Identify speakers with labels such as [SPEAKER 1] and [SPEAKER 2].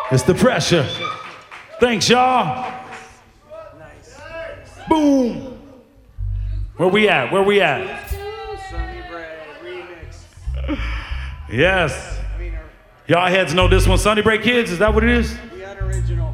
[SPEAKER 1] It's the pressure. Thanks, y'all. Boom. Where we at? Where we at?
[SPEAKER 2] Sunny Bread remix.
[SPEAKER 1] Yes. Y'all heads know this one. Sunny Bread Kids, is that what it is?
[SPEAKER 2] The unoriginal.